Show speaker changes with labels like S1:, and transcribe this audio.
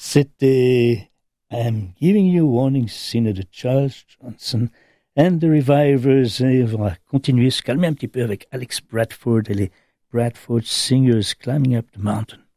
S1: C'était I'm Giving You Warning, signé de Charles Johnson and the Revivers. Et on va continuer, se calmer un petit peu avec Alex Bradford et les Bradford Singers, Climbing Up the Mountain.